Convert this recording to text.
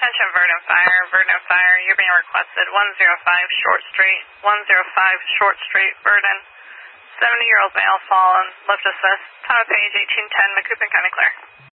Attention Verdon Fire, you're being requested 105 Short Street, 105 Short Street, Verdon. 70-year-old male fallen, lift assist, time of page 1810, Macoupin County clear.